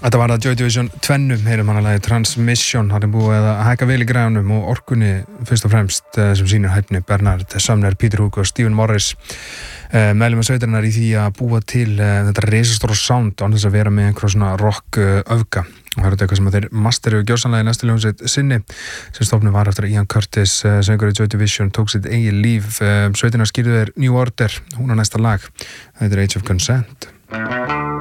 Þetta var það Joy Division 2, heyrum hann að lagi Transmission, hann búið að hækka vel í græðunum og orkunni fyrst og fremst sem sýnir hæfni Bernard Sumner, Peter Hook og Stephen Morris meðlum sveitarinnar í því að búa til þetta risastóra sound án þess að vera með einhverja svona rock öfga og það er eitthvað sem að þeir masteru gjörsanlega í næstu hljómsveit sinni sem stofnum var eftir að Ian Curtis söngur í Joy Division tók sitt eigið líf sveitina skýrðu þeir New Order, hún á næsta lag þetta er Age of Consent